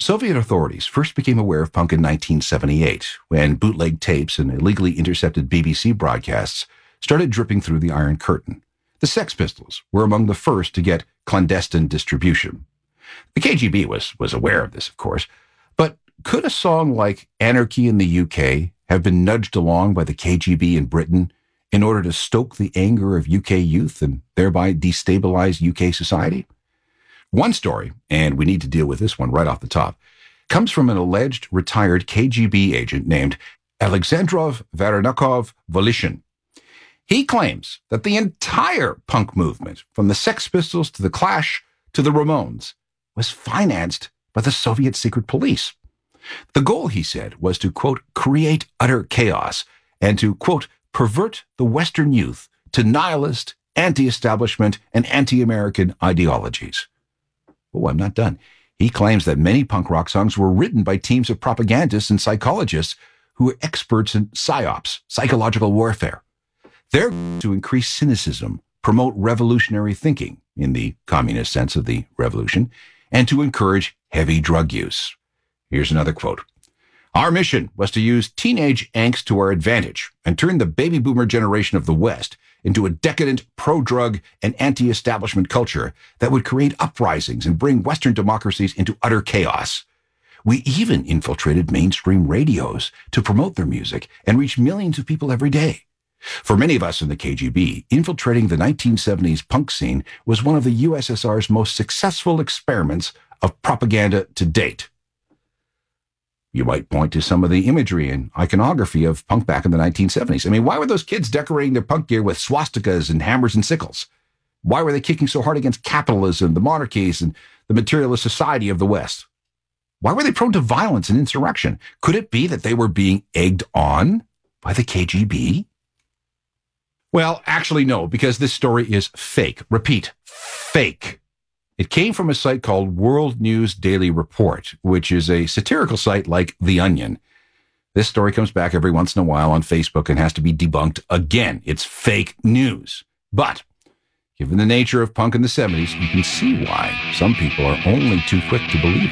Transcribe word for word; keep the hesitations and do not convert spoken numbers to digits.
Soviet authorities first became aware of punk in nineteen seventy-eight, when bootleg tapes and illegally intercepted B B C broadcasts started dripping through the Iron Curtain. The Sex Pistols were among the first to get clandestine distribution. The K G B was, was aware of this, of course, but could a song like Anarchy in the U K have been nudged along by the K G B in Britain in order to stoke the anger of U K youth and thereby destabilize U K society? One story, and we need to deal with this one right off the top, comes from an alleged retired K G B agent named Alexandrov Varenakov Volishin. He claims that the entire punk movement, from the Sex Pistols to the Clash to the Ramones, was financed by the Soviet secret police. The goal, he said, was to, quote, create utter chaos and to, quote, pervert the Western youth to nihilist, anti-establishment, and anti-American ideologies. Oh, I'm not done. He claims that many punk rock songs were written by teams of propagandists and psychologists who were experts in psyops, psychological warfare. They're to increase cynicism, promote revolutionary thinking, in the communist sense of the revolution, and to encourage heavy drug use. Here's another quote. Our mission was to use teenage angst to our advantage and turn the baby boomer generation of the West into a decadent, pro-drug, and anti-establishment culture that would create uprisings and bring Western democracies into utter chaos. We even infiltrated mainstream radios to promote their music and reach millions of people every day. For many of us in the K G B, infiltrating the nineteen seventies punk scene was one of the U S S R's most successful experiments of propaganda to date. You might point to some of the imagery and iconography of punk back in the nineteen seventies. I mean, why were those kids decorating their punk gear with swastikas and hammers and sickles? Why were they kicking so hard against capitalism, the monarchies, and the materialist society of the West? Why were they prone to violence and insurrection? Could it be that they were being egged on by the K G B? Well, actually, no, because this story is fake. Repeat, fake. It came from a site called World News Daily Report, which is a satirical site like The Onion. This story comes back every once in a while on Facebook and has to be debunked again. It's fake news. But given the nature of punk in the seventies, you can see why some people are only too quick to believe it.